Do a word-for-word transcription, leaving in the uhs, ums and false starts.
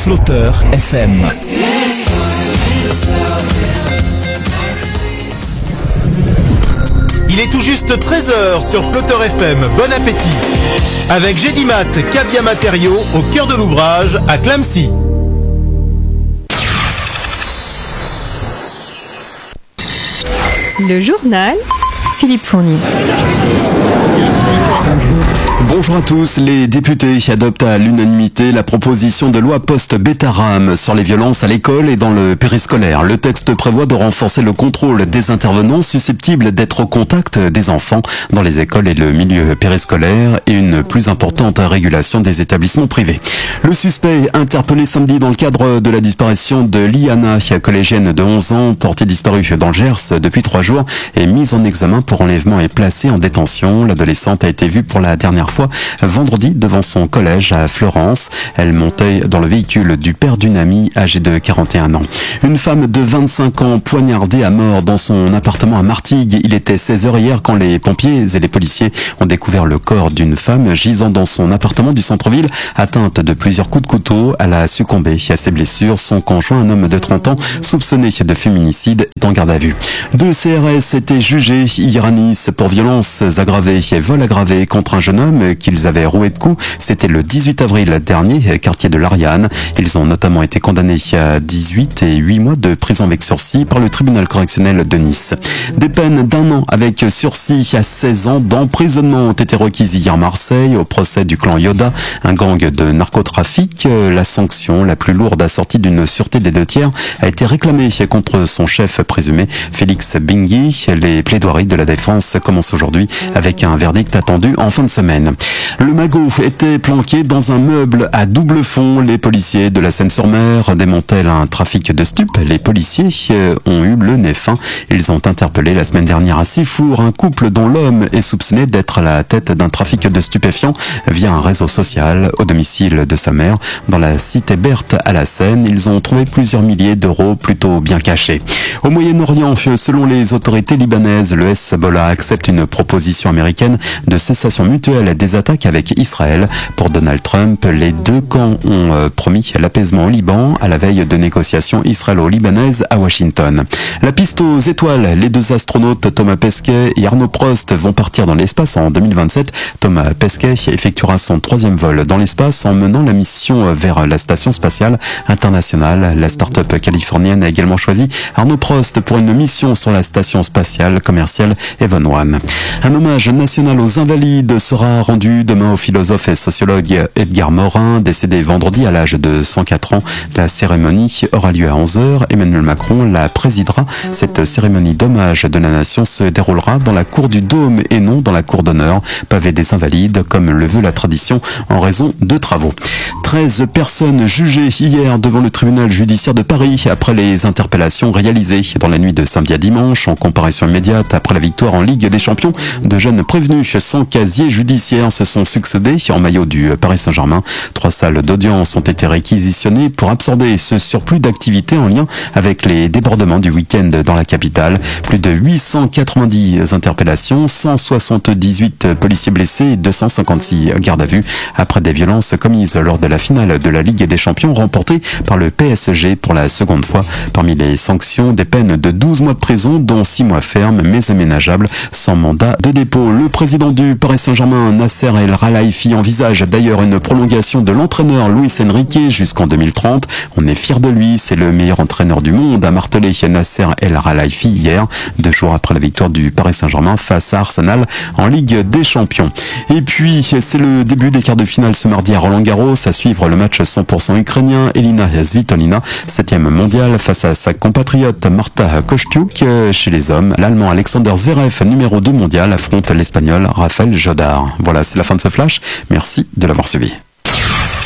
Flotteur F M. Il est tout juste treize heures sur Flotteur F M. Bon appétit. Avec Gédimat, Cavia Matériaux, au cœur de l'ouvrage, à Clamecy. Le journal, Philippe Fournier. Bonjour à tous. Les députés adoptent à l'unanimité la proposition de loi post-Bétaram sur les violences à l'école et dans le périscolaire. Le texte prévoit de renforcer le contrôle des intervenants susceptibles d'être au contact des enfants dans les écoles et le milieu périscolaire et une plus importante régulation des établissements privés. Le suspect interpellé samedi dans le cadre de la disparition de Liana, collégienne de onze ans, portée disparue dans le Gers depuis trois jours, est mise en examen pour enlèvement et placée en détention. L'adolescente a été vue pour la dernière fois vendredi devant son collège à Florence. Elle montait dans le véhicule du père d'une amie âgée de quarante et un ans. Une femme de vingt-cinq ans poignardée à mort dans son appartement à Martigues. Il était seize heures hier quand les pompiers et les policiers ont découvert le corps d'une femme gisant dans son appartement du centre-ville, atteinte de plusieurs coups de couteau. Elle a succombé à ses blessures. Son conjoint, un homme de trente ans, soupçonné de féminicide, est en garde à vue. Deux C R S étaient jugés hier à Nice pour violences aggravées et vol aggravé contre un jeune homme qu'ils avaient roué de coups. C'était le dix-huit avril dernier, quartier de l'Ariane. Ils ont notamment été condamnés à dix-huit et huit mois de prison avec sursis par le tribunal correctionnel de Nice. Des peines d'un an avec sursis à seize ans d'emprisonnement ont été requises hier à Marseille au procès du clan Yoda, un gang de narcotrafic. La sanction la plus lourde assortie d'une sûreté des deux tiers a été réclamée contre son chef présumé, Félix Bingui. Les plaidoiries de la défense commencent aujourd'hui avec un verdict attendu en fin de semaine. Le magot était planqué dans un meuble à double fond. Les policiers de la Seine-sur-Mer démantèlent un trafic de stupes. Les policiers ont eu le nez fin. Ils ont interpellé la semaine dernière à Sifour un couple dont l'homme est soupçonné d'être à la tête d'un trafic de stupéfiants via un réseau social au domicile de sa mère dans la cité Berthe à la Seine. Ils ont trouvé plusieurs milliers d'euros plutôt bien cachés. Au Moyen-Orient, selon les autorités libanaises, le Hezbollah accepte une proposition américaine de cessation mutuelle des attaques avec Israël. Pour Donald Trump, les deux camps ont euh, promis l'apaisement au Liban à la veille de négociations israélo-libanaises à Washington. La piste aux étoiles, les deux astronautes Thomas Pesquet et Arnaud Prost vont partir dans l'espace en deux mille vingt-sept. Thomas Pesquet effectuera son troisième vol dans l'espace en menant la mission vers la station spatiale internationale. La start-up californienne a également choisi Arnaud Prost pour une mission sur la station spatiale commerciale Evan-One. Un hommage national aux invalides sera rendu demain au philosophe et sociologue Edgar Morin, décédé vendredi à l'âge de cent quatre ans. La cérémonie aura lieu à onze heures. Emmanuel Macron la présidera. Cette cérémonie d'hommage de la nation se déroulera dans la cour du Dôme et non dans la cour d'honneur, pavé des invalides, comme le veut la tradition, en raison de travaux. treize personnes jugées hier devant le tribunal judiciaire de Paris après les interpellations réalisées dans la nuit de samedi à dimanche en comparution immédiate après la victoire en Ligue des Champions. De jeunes prévenus sans casier judiciaire se sont succédés en maillot du Paris Saint-Germain. Trois salles d'audience ont été réquisitionnées pour absorber ce surplus d'activité en lien avec les débordements du week-end dans la capitale. Plus de huit cent quatre-vingt-dix interpellations, cent soixante-dix-huit policiers blessés et deux cent cinquante-six gardes à vue après des violences commises lors de la finale de la Ligue des Champions remportée par le P S G pour la seconde fois. Parmi les sanctions, des peines de douze mois de prison, dont six mois fermes, mais aménageables, sans mandat de dépôt. Le président du Paris Saint-Germain, Nasser El Khelaifi, envisage d'ailleurs une prolongation de l'entraîneur Luis Enrique jusqu'en deux mille trente. On est fier de lui, c'est le meilleur entraîneur du monde, a martelé Nasser El Khelaifi hier, deux jours après la victoire du Paris Saint-Germain face à Arsenal en Ligue des Champions. Et puis, c'est le début des quarts de finale ce mardi à Roland-Garros, à suivre le match cent pour cent ukrainien. Elina Svitolina, septième mondiale, face à sa compatriote Marta Kostyuk. Chez les hommes, l'Allemand Alexander Zverev, numéro deux mondial, affronte l'Espagnol Rafael Jodar. Voilà, c'est la fin de ce flash. Merci de l'avoir suivi.